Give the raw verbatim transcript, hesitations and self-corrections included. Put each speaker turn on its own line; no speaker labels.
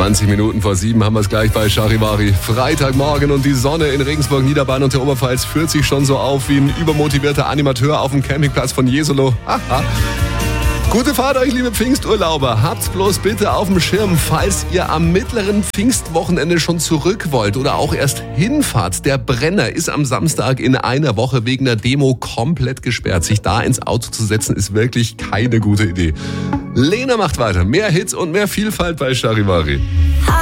zwanzig Minuten vor sieben haben wir es gleich bei Charivari. Freitagmorgen und die Sonne in Regensburg, Niederbayern und der Oberpfalz führt sich schon so auf wie ein übermotivierter Animateur auf dem Campingplatz von Jesolo. Haha. Gute Fahrt euch, liebe Pfingsturlauber. Habt's bloß bitte auf dem Schirm, falls ihr am mittleren Pfingstwochenende schon zurück wollt oder auch erst hinfahrt. Der Brenner ist am Samstag in einer Woche wegen der Demo komplett gesperrt. Sich da ins Auto zu setzen, ist wirklich keine gute Idee. Lena macht weiter. Mehr Hits und mehr Vielfalt bei Charivari.